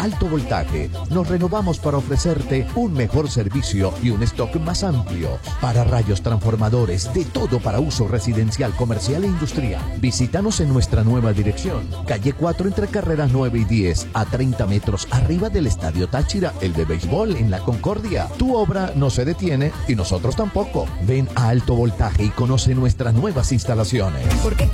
Alto Voltaje nos renovamos para ofrecerte un mejor servicio y un stock más amplio. Para rayos transformadores, de todo para uso residencial, comercial e industrial. Visítanos en nuestra nueva dirección, calle 4 entre carreras 9 y 10, a 30 metros arriba del Estadio Táchira, el de béisbol en La Concordia. Tu obra no se detiene y nosotros tampoco. Ven a Alto Voltaje y conoce nuestras nuevas instalaciones.